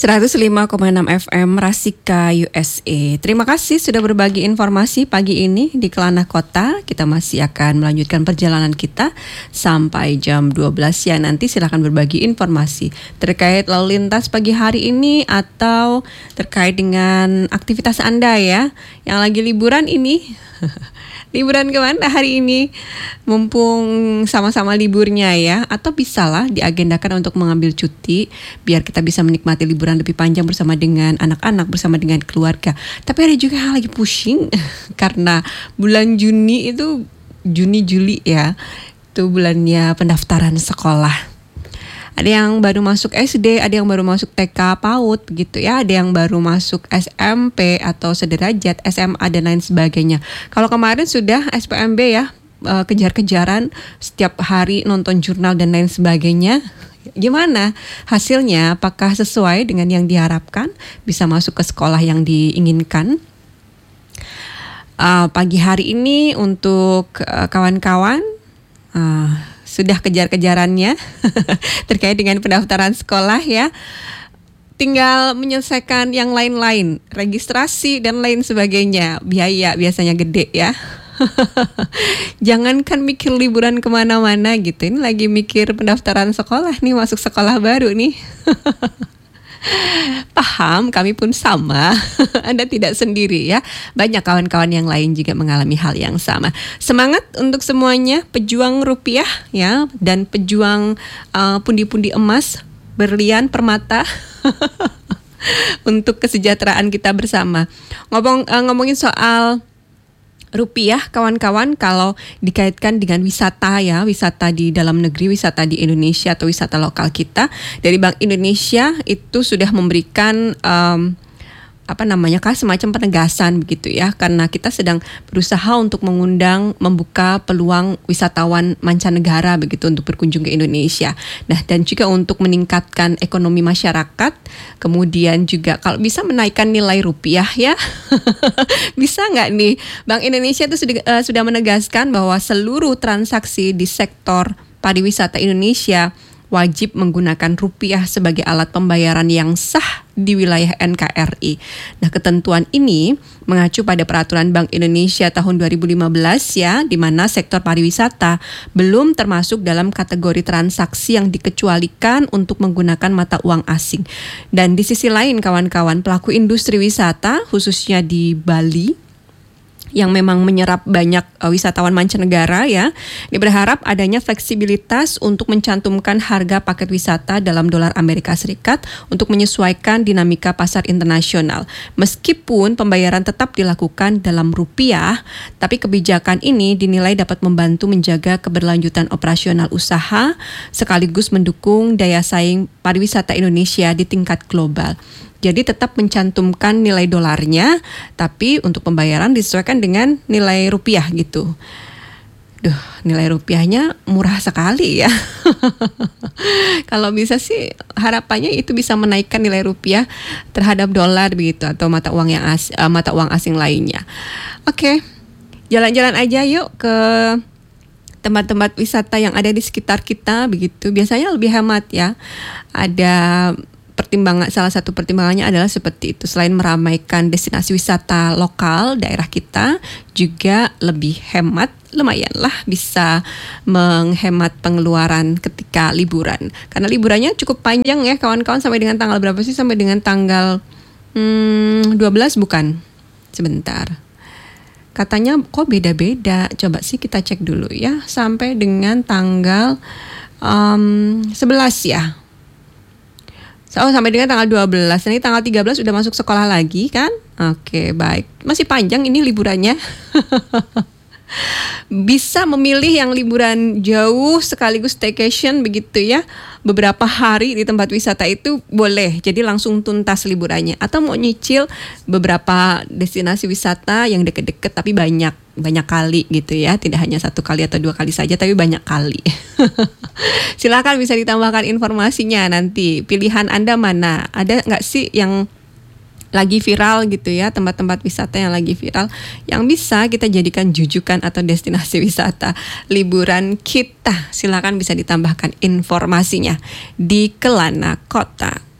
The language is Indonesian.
105,6 FM Rasika USA. Terima kasih sudah berbagi informasi pagi ini di Kelana Kota. Kita masih akan melanjutkan perjalanan kita sampai jam 12 ya. Nanti silakan berbagi informasi terkait lalu lintas pagi hari ini atau terkait dengan aktivitas Anda ya yang lagi liburan ini. Liburan kemana hari ini? Mumpung sama-sama liburnya ya. Atau bisalah diagendakan untuk mengambil cuti biar kita bisa menikmati liburan lebih panjang bersama dengan anak-anak, bersama dengan keluarga. Tapi ada juga yang lagi pusing karena bulan Juni itu, Juni-Juli ya, itu bulannya pendaftaran sekolah. Ada yang baru masuk SD, ada yang baru masuk TK PAUD gitu ya, ada yang baru masuk SMP atau sederajat, SMA dan lain sebagainya. Kalau kemarin sudah SPMB ya, kejar-kejaran setiap hari nonton jurnal dan lain sebagainya. Gimana hasilnya? Apakah sesuai dengan yang diharapkan? Bisa masuk ke sekolah yang diinginkan? Pagi hari ini untuk kawan-kawan sudah kejar-kejarannya terkait dengan pendaftaran sekolah ya. Tinggal menyelesaikan yang lain-lain, registrasi dan lain sebagainya. Biaya biasanya gede ya. Jangankan mikir liburan kemana-mana gitu. Ini lagi mikir pendaftaran sekolah nih, masuk sekolah baru nih. Paham, kami pun sama. Anda tidak sendiri ya. Banyak kawan-kawan yang lain juga mengalami hal yang sama. Semangat untuk semuanya, pejuang rupiah ya, dan pejuang pundi-pundi emas, berlian, permata. Untuk kesejahteraan kita bersama. Ngomongin soal rupiah, kawan-kawan, kalau dikaitkan dengan wisata ya, wisata di dalam negeri, wisata di Indonesia atau wisata lokal kita, dari Bank Indonesia itu sudah memberikan semacam penegasan begitu ya, karena kita sedang berusaha untuk membuka peluang wisatawan mancanegara begitu untuk berkunjung ke Indonesia. Nah, dan juga untuk meningkatkan ekonomi masyarakat, kemudian juga kalau bisa menaikkan nilai rupiah ya. Bisa nggak nih? Bank Indonesia itu sudah menegaskan bahwa seluruh transaksi di sektor pariwisata Indonesia wajib menggunakan rupiah sebagai alat pembayaran yang sah di wilayah NKRI. Nah, ketentuan ini mengacu pada peraturan Bank Indonesia tahun 2015 ya, di mana sektor pariwisata belum termasuk dalam kategori transaksi yang dikecualikan untuk menggunakan mata uang asing. Dan di sisi lain kawan-kawan, pelaku industri wisata khususnya di Bali yang memang menyerap banyak wisatawan mancanegara ya. Ini berharap adanya fleksibilitas untuk mencantumkan harga paket wisata dalam dolar Amerika Serikat untuk menyesuaikan dinamika pasar internasional. Meskipun pembayaran tetap dilakukan dalam rupiah, tapi kebijakan ini dinilai dapat membantu menjaga keberlanjutan operasional usaha sekaligus mendukung daya saing pariwisata Indonesia di tingkat global. Jadi tetap mencantumkan nilai dolarnya, tapi untuk pembayaran disesuaikan dengan nilai rupiah gitu. Duh, nilai rupiahnya murah sekali ya. Kalau bisa sih harapannya itu bisa menaikkan nilai rupiah terhadap dolar begitu atau mata uang asing lainnya. Oke, jalan-jalan aja yuk ke tempat-tempat wisata yang ada di sekitar kita begitu. Biasanya lebih hemat ya. Ada salah satu pertimbangannya adalah seperti itu. Selain meramaikan destinasi wisata lokal daerah kita, juga lebih hemat, lumayan lah bisa menghemat pengeluaran ketika liburan. Karena liburannya cukup panjang ya kawan-kawan, sampai dengan tanggal berapa sih? Sampai dengan tanggal 12 bukan? Sebentar. Katanya kok beda-beda. Coba sih kita cek dulu ya. Sampai dengan tanggal 11 ya. Sampai dengan tanggal 12. Nanti tanggal 13 udah masuk sekolah lagi kan? Oke, baik. Masih panjang ini liburannya. Bisa memilih yang liburan jauh sekaligus staycation begitu ya. Beberapa hari di tempat wisata itu boleh. Jadi langsung tuntas liburannya. Atau mau nyicil beberapa destinasi wisata yang deket-deket tapi banyak kali gitu ya. Tidak hanya 1 kali atau 2 kali saja, tapi banyak kali. Silakan bisa ditambahkan informasinya nanti. Pilihan Anda mana? Ada nggak sih yang lagi viral gitu ya, tempat-tempat wisata yang lagi viral yang bisa kita jadikan jujukan atau destinasi wisata liburan kita? Silakan bisa ditambahkan informasinya di Kelana Kota.